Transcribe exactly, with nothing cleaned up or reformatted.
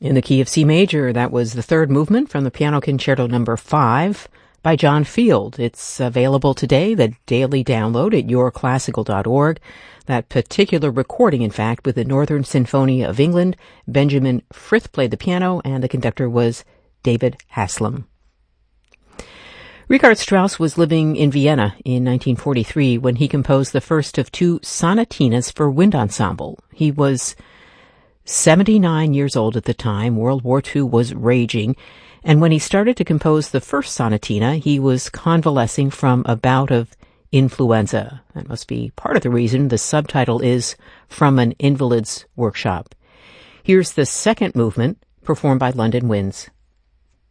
In the key of C major, that was the third movement from the Piano Concerto number five by John Field. It's available today, the daily download at your classical dot org. That particular recording, in fact, with the Northern Symphony of England. Benjamin Frith played the piano, and the conductor was David Haslam. Richard Strauss was living in Vienna in nineteen forty-three when he composed the first of two sonatinas for wind ensemble. He was seventy-nine years old at the time. World War Two was raging, and when he started to compose the first sonatina, he was convalescing from a bout of influenza. That must be part of the reason the subtitle is From an Invalid's Workshop. Here's the second movement, performed by London Winds.